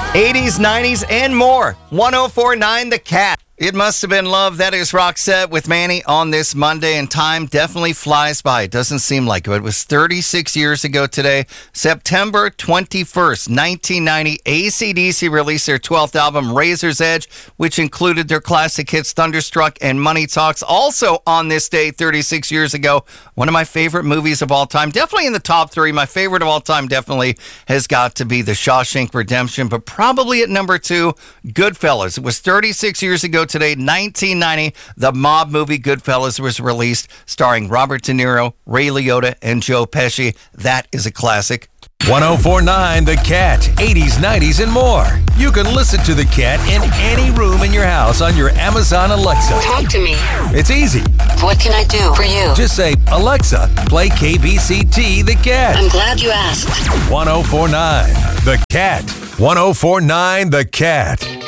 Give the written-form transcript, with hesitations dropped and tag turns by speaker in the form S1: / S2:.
S1: 80s, 90s, and more. 104.9 The Cat. It must have been love. That is Roxette with Manny on this Monday, and time definitely flies by. It doesn't seem like it. It was 36 years ago today, September 21st, 1990. AC/DC released their 12th album, Razor's Edge, which included their classic hits Thunderstruck and Money Talks. Also on this day, 36 years ago, one of my favorite movies of all time, definitely in the top three. My favorite of all time definitely has got to be The Shawshank Redemption, but probably at number two, Goodfellas. It was 36 years ago today, 1990, the mob movie Goodfellas was released, starring Robert De Niro, Ray Liotta, and Joe Pesci. That is a classic.
S2: 104.9 The Cat, 80s, 90s, and more. You can listen to The Cat in any room in your house on your Amazon Alexa.
S3: Talk to me.
S2: It's easy.
S3: What can I do for you?
S2: Just say, Alexa, play KBCT The Cat.
S3: I'm glad you asked.
S2: 104.9 The Cat. 104.9 The Cat.